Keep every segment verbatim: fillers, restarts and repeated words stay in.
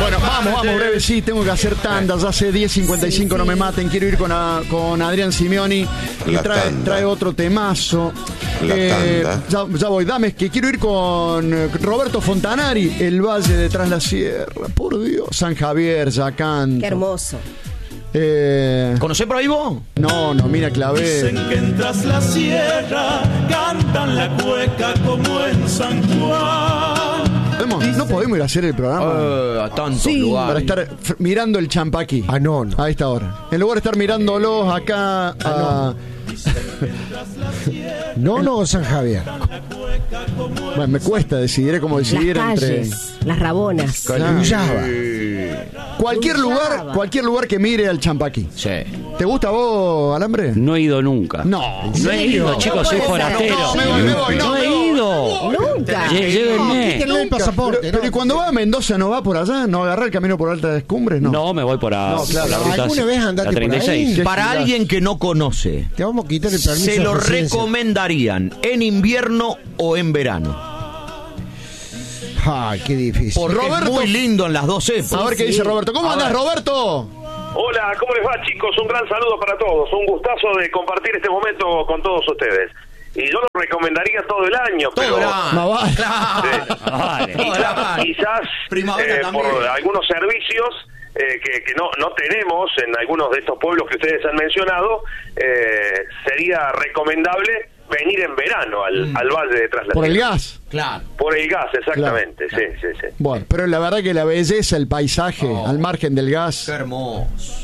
Bueno, vamos, vamos, breve, sí, tengo que hacer tandas. Ya hace diez cincuenta y cinco, no me maten. Quiero ir con, a, con Adrián Simeoni. Y trae, trae otro temazo. Eh, ya, ya voy, dame, que quiero ir con Roberto Fontanari, El Valle de Tras la Sierra. Por Dios, San Javier, ya canto. Qué hermoso. Eh, ¿Conocés por ahí vos? No, no, mira Clavel. Dicen que en Tras la Sierra cantan la cueca como en San Juan. ¿Podemos? No podemos ir a hacer el programa uh, a tantos sí. lugares. para estar f- mirando el champaquí. Ah, no, no. A esta hora. En lugar de estar mirándolos acá. Ah, a... No, no, San Javier. Bueno, me cuesta decidir cómo decidir Las entre. calles, las rabonas. Claro. Ullaba. Cualquier lugar, cualquier lugar que mire al champaquí. Sí. ¿Te gusta a vos, Alambre? No he ido nunca. No. No he ido, chicos, soy puede ser. forastero. No, me voy, me voy, no, No me he voy. ido. Nunca. Lle- Llévenme. Quítenle el pasaporte. Pero, pero ¿y cuando va a Mendoza no va por allá? ¿No agarra el camino por altas cumbres? No. No, me voy por, a, No, claro. por la ruta ¿Alguna vez andaste la por treinta y seis. ahí? Qué Para gigante. alguien que no conoce, Te vamos a quitar el permiso. ¿se de lo residencia. recomendarían en invierno o en verano? Ay, qué difícil. Porque Roberto- es muy lindo en las dos épocas. A ver qué dice Roberto. ¿Cómo A andas, ver. Roberto? Hola, ¿cómo les va, chicos? Un gran saludo para todos. Un gustazo de compartir este momento con todos ustedes. Y yo lo recomendaría todo el año, Todo pero verano. No va. Claro. Vale. Todo verano. quizás Primavera eh, también. por algunos servicios eh, que, que no, no tenemos en algunos de estos pueblos que ustedes han mencionado, eh, sería recomendable venir en verano al, Mm. al Valle de Tras la Por el Sierra. gas. Claro. Por el gas, exactamente, Claro. sí, sí, sí. Bueno, pero la verdad que la belleza, el paisaje, Oh. al margen del gas. Qué hermoso.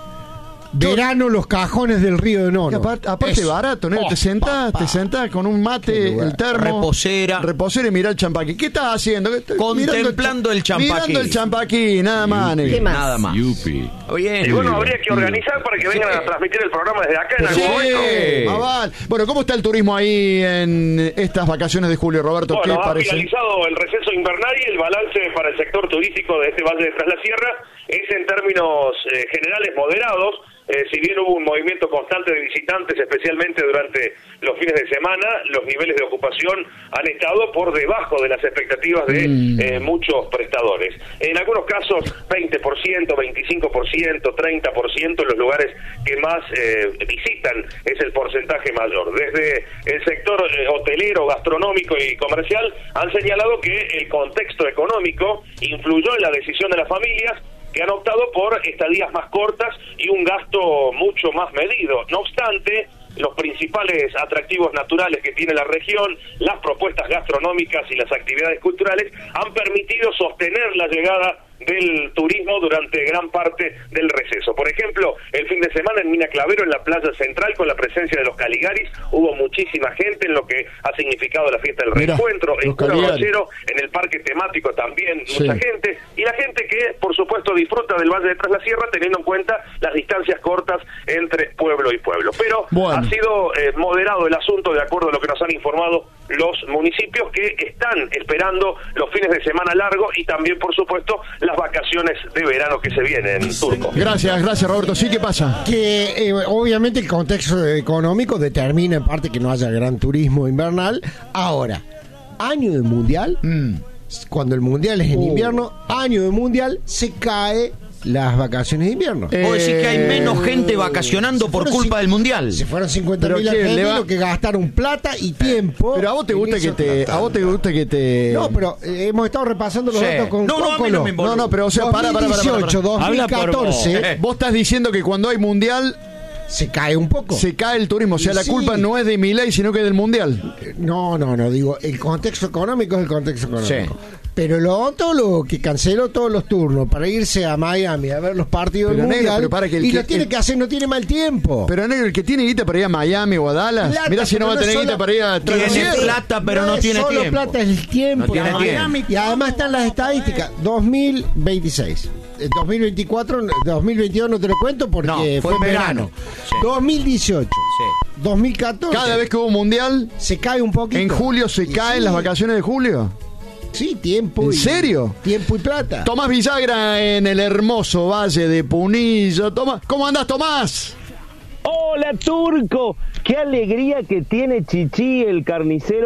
Verano, los cajones del río de Y Nono. aparte, aparte Eso. barato, ¿no? Oh, te sentás, papá. te sentás con un mate, Qué lugar. el termo. Reposera. Reposera y mirá el champaquí. ¿Qué estás haciendo? ¿Qué estás- Contemplando el champaquí. Mirando el champaquí, nada más. ¿Qué negro. más? Nada más. Yupi. Bien. Y bueno, habría que organizar para que vengan a transmitir el programa desde acá en algún Sí, momento. más vale. Bueno, ¿cómo está el turismo ahí en estas vacaciones de julio, Roberto? Bueno, ¿Qué ha parece? finalizado el receso invernal y el balance para el sector turístico de este Valle de Tras la Sierra es en términos eh, generales moderados. Eh, si bien hubo un movimiento constante de visitantes, especialmente durante los fines de semana, los niveles de ocupación han estado por debajo de las expectativas de Mm. eh, muchos prestadores. En algunos casos, veinte por ciento, veinticinco por ciento, treinta por ciento en los lugares que más eh, visitan es el porcentaje mayor. Desde el sector eh, hotelero, gastronómico y comercial han señalado que el contexto económico influyó en la decisión de las familias, que han optado por estadías más cortas y un gasto mucho más medido. No obstante, los principales atractivos naturales que tiene la región, las propuestas gastronómicas y las actividades culturales han permitido sostener la llegada del turismo durante gran parte del receso. Por ejemplo, el fin de semana en Mina Clavero, en la playa central, con la presencia de los Caligaris, hubo muchísima gente en lo que ha significado la fiesta del Mirá, reencuentro. En los Cura Caligaris. Ballero, en el parque temático también, Sí. mucha gente. Y la gente que, por supuesto, disfruta del Valle de Tras la Sierra, teniendo en cuenta las distancias cortas entre pueblo y pueblo. Pero Bueno. ha sido eh, moderado el asunto, de acuerdo a lo que nos han informado los municipios que están esperando los fines de semana largos y también, por supuesto, las vacaciones de verano que se vienen, Turco. Gracias, gracias, Roberto. ¿Sí qué pasa? Que eh, obviamente el contexto económico determina en parte que no haya gran turismo invernal. Ahora, año de mundial, Mm. cuando el mundial es en Uh. invierno, año de mundial, se cae las vacaciones de invierno. Eh, ¿Vos decís que hay menos gente vacacionando por fueron culpa cin- del mundial? Se fueron cincuenta mil Pero ¿qué? Le argentinos va- que gastaron plata y tiempo. Pero a vos te en gusta que eso. te, a vos te gusta que te. No, pero eh, hemos estado repasando los Sí. datos con No, no, a mí Cócolo. no me involucra. No, no, pero o sea, para, para, para, para, para. dos mil dieciocho, Habla por vos. dos mil catorce, Vos estás diciendo que cuando hay mundial se cae un poco. se cae el turismo, o sea, Y la sí. culpa no es de Milei, sino que del mundial. No, no, no, digo, el contexto económico es el contexto económico. Sí. Pero lo otro, lo que canceló todos los turnos para irse a Miami a ver los partidos Pero, del negro, mundial pero para que el y que- lo tiene el- que hacer, no tiene mal tiempo. Pero negro, el que tiene guita para ir a Miami o a Dallas, Plata, mirá si no pero va a no tener es guita solo- para ir a Tras la Tiene Sierra. plata, pero no es tiene solo tiempo. plata, es el tiempo. No tiene Y además- tiempo. Y además están las estadísticas. dos mil veintiséis. El dos mil veinticuatro, dos mil veintidós no te lo cuento porque No, fue, fue en verano. verano. Sí. dos mil dieciocho. Sí. dos mil catorce. Cada vez que hubo mundial, se cae un poquito. en julio se Y caen sí, las vacaciones de julio. Sí, tiempo. ¿En y- serio? Tiempo y plata. Tomás Villagra en el hermoso Valle de Punillo. Tomás, ¿cómo andás, Tomás? Hola, Turco. Qué alegría que tiene Chichi, el carnicero,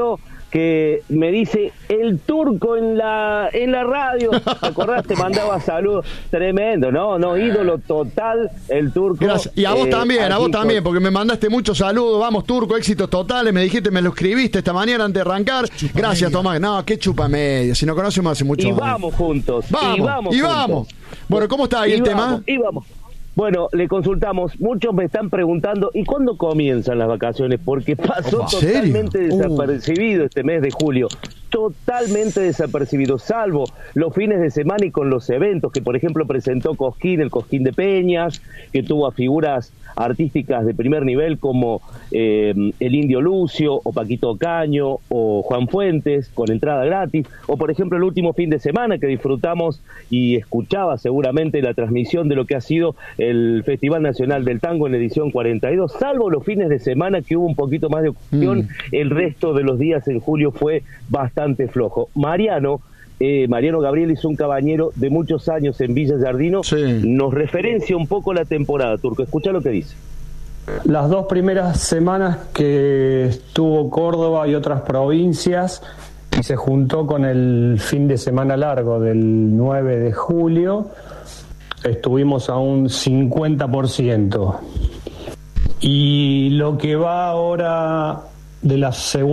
que me dice el turco en la en la radio. ¿Te acordás? Te mandaba saludos. Tremendo, no, no, ídolo total el turco. Gracias. Y a vos eh, también, a vos con... también, porque me mandaste muchos saludos. Vamos, turco, éxitos totales. Me dijiste, me lo escribiste esta mañana antes de arrancar. Chupa Gracias, media. Tomás. No, qué chupa media. Si nos conocemos hace mucho Y años. vamos juntos. Vamos, y vamos. y juntos. vamos. Bueno, ¿cómo está ahí Y el vamos, tema? Y vamos. Bueno, le consultamos, muchos me están preguntando, ¿y cuándo comienzan las vacaciones? Porque pasó ¿En serio? totalmente desapercibido este mes de julio, totalmente desapercibido, salvo los fines de semana y con los eventos que, por ejemplo, presentó Cosquín, el Cosquín de Peñas, que tuvo a figuras artísticas de primer nivel como eh, el Indio Lucio, o Paquito Caño, o Juan Fuentes, con entrada gratis, o por ejemplo el último fin de semana que disfrutamos y escuchaba seguramente la transmisión de lo que ha sido el Festival Nacional del Tango en la edición cuarenta y dos, salvo los fines de semana que hubo un poquito más de ocupación, mm. el resto de los días en julio fue bastante flojo. Mariano Eh, Mariano Gabriel hizo un cabañero de muchos años en Villa Giardino, sí. nos referencia un poco la temporada, Turco. Escucha lo que dice. Las dos primeras semanas que estuvo Córdoba y otras provincias y se juntó con el fin de semana largo del nueve de julio, estuvimos a un cincuenta por ciento. Y lo que va ahora de la segunda